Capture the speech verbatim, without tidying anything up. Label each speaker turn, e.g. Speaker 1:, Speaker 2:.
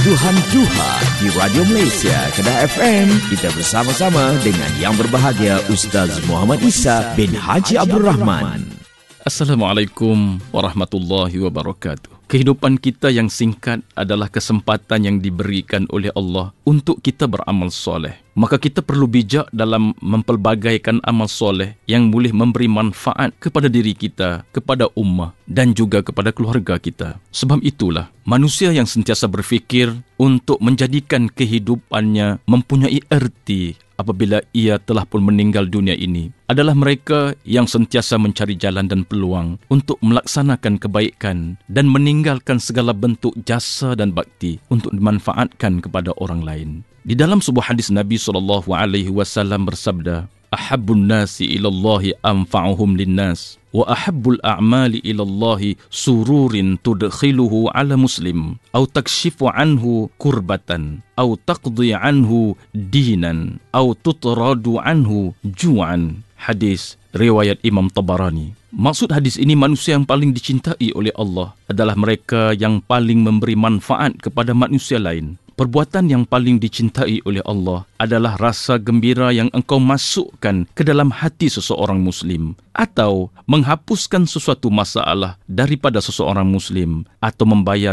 Speaker 1: Duhan Duha di Radio Malaysia Kedah F M. Kita bersama-sama dengan yang berbahagia Ustaz Muhammad Isa bin Haji Abdul Rahman.
Speaker 2: Assalamualaikum warahmatullahi wabarakatuh. Kehidupan kita yang singkat adalah kesempatan yang diberikan oleh Allah untuk kita beramal soleh. Maka kita perlu bijak dalam mempelbagaikan amal soleh yang boleh memberi manfaat kepada diri kita, kepada ummah dan juga kepada keluarga kita. Sebab itulah manusia yang sentiasa berfikir untuk menjadikan kehidupannya mempunyai erti apabila ia telah pun meninggal dunia ini adalah mereka yang sentiasa mencari jalan dan peluang untuk melaksanakan kebaikan dan meninggalkan segala bentuk jasa dan bakti untuk dimanfaatkan kepada orang lain. Di dalam sebuah hadis Nabi sallallahu alaihi wasallam bersabda, "Ahabbun nasi ilallahi anfa'uhum linnas wa ahabbul a'mali ilallahi sururin tudkhiluhu ala muslim aw takshifu anhu kurbatan aw taqdi anhu dinan aw tutradu anhu ju'an." Hadis riwayat Imam Tabarani. Maksud hadis ini, manusia yang paling dicintai oleh Allah adalah mereka yang paling memberi manfaat kepada manusia lain. Perbuatan yang paling dicintai oleh Allah adalah rasa gembira yang engkau masukkan ke dalam hati seseorang Muslim, atau menghapuskan sesuatu masalah daripada seseorang Muslim, atau membayar